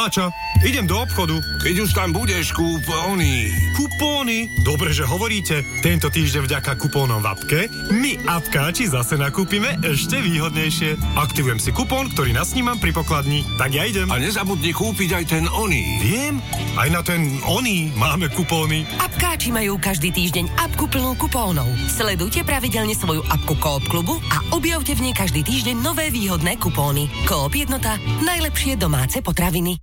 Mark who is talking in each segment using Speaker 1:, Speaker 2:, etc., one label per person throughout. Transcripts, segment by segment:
Speaker 1: A čo? Idem do obchodu.
Speaker 2: Keď už tam budeš, kúp oný.
Speaker 1: Kupóny? Dobre, že hovoríte. Tento týždeň vďaka kupónom v appke my appkáči zase nakúpime ešte výhodnejšie. Aktivujem si kupón, ktorý nasnímam pri pokladni. Tak ja idem.
Speaker 2: A nezabudni kúpiť aj ten oný.
Speaker 1: Viem, aj na ten oný máme kupóny.
Speaker 3: Appkáči majú každý týždeň appku plnú kupónov. Sledujte pravidelne svoju appku Coop klubu a objavte v nej každý týždeň nové výhodné kupóny. Coop Jednota. Najlepšie domáce potraviny.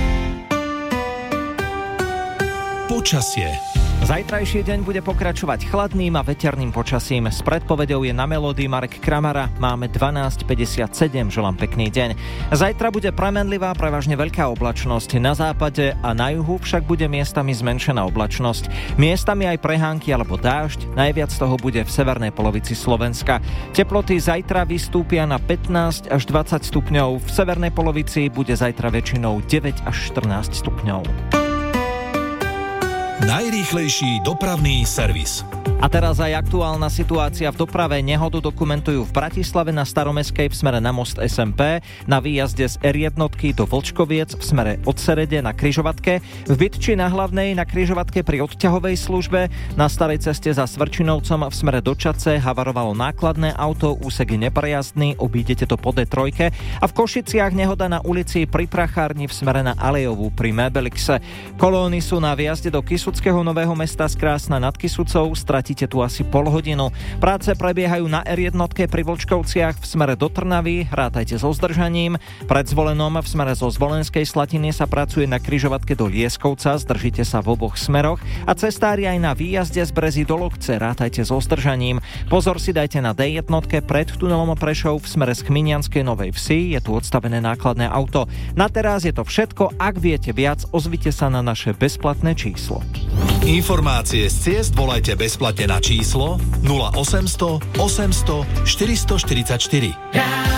Speaker 4: Počasie.
Speaker 5: Zajtrajší deň bude pokračovať chladným a veterným počasím. S predpovedou je na melódii Marek Kramara. Máme 12:57, želám pekný deň. Zajtra bude premenlivá, prevažne veľká oblačnosť. Na západe a na juhu však bude miestami zmenšená oblačnosť. Miestami aj prehánky alebo dážď. Najviac toho bude v severnej polovici Slovenska. Teploty zajtra vystúpia na 15 až 20 stupňov. V severnej polovici bude zajtra väčšinou 9 až 14 stupňov.
Speaker 4: Najrýchlejší dopravný servis.
Speaker 5: A teraz aj aktuálna situácia v doprave. Nehodu dokumentujú v Bratislave na Staromestskej v smere na most SMP, na výjazde z R1 do Vlčkoviec v smere od Serede na križovatke, v Bytči na Hlavnej na križovatke pri odťahovej službe, na starej ceste za Svrčinovcom v smere do Čadce havarovalo nákladné auto, úsek je neprejazdný, obídete to po D3, a v Košiciach nehoda na ulici pri Prachárni v smere na Alejovú pri Mebelixe. Kolóny sú na výjazde do Kysuckého Nového Mesta z Krásna nad Kysucou, stratíte tu asi pol hodinu. Práce prebiehajú na R1 pri Vlčkovciach v smere do Trnavy, rátajte so zdržaním. Pred Zvolenom v smere zo Zvolenskej Slatiny sa pracuje na križovatke do Lieskovca, zdržite sa v oboch smeroch, a cestári aj na výjazde z Brezy do Lokce, rátajte so zdržaním. Pozor si dajte na D1 pred tunelom Prešov v smere z Chminianskej Novej Vsi, je tu odstavené nákladné auto. Na teraz je to všetko, ak viete viac, ozvite sa na naše bezplatné číslo.
Speaker 4: Informácie z ciest volajte bezplatne na číslo 0800 800 444.